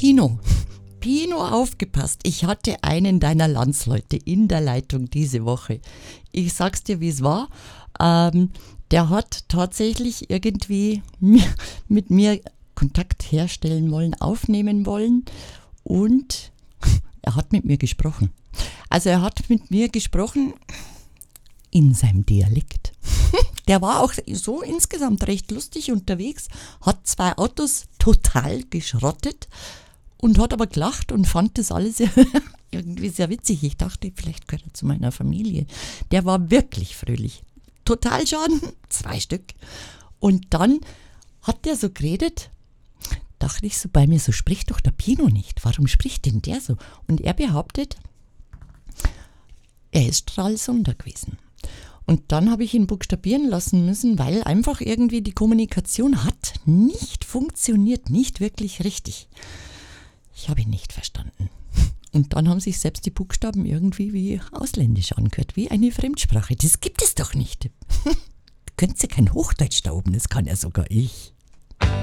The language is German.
Pino. Pino, aufgepasst. Ich hatte einen deiner Landsleute in der Leitung diese Woche. Ich sag's dir, wie es war. Der hat tatsächlich irgendwie mit mir Kontakt herstellen wollen, aufnehmen wollen und er hat mit mir gesprochen. Also er hat mit mir gesprochen in seinem Dialekt. Der war auch so insgesamt recht lustig unterwegs, hat 2 Autos total geschrottet und hat aber gelacht und fand das alles irgendwie sehr witzig. Ich dachte, vielleicht gehört er zu meiner Familie. Der war wirklich fröhlich. Total Schaden, 2 Stück. Und dann hat der so geredet, dachte ich so bei mir, so spricht doch der Pino nicht. Warum spricht denn der so? Und er behauptet, er ist Stralsunder gewesen. Und dann habe ich ihn buchstabieren lassen müssen, weil einfach irgendwie die Kommunikation hat nicht funktioniert, nicht wirklich richtig. Ich habe ihn nicht verstanden. Und dann haben sich selbst die Buchstaben irgendwie wie ausländisch angehört, wie eine Fremdsprache. Das gibt es doch nicht. Du könntest ja kein Hochdeutsch da oben, das kann ja sogar ich.